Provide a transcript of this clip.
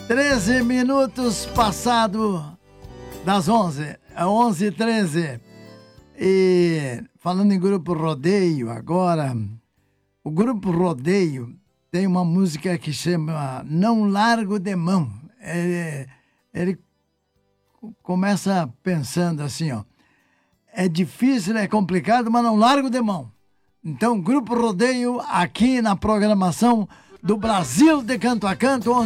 13 minutos passado das 11. É 11h13. E falando em Grupo Rodeio agora, o Grupo Rodeio tem uma música que chama Não Largo de Mão. Ele começa pensando assim, ó. É difícil, é complicado, mas não largo de mão. Então, Grupo Rodeio aqui na programação do Brasil de Canto a Canto,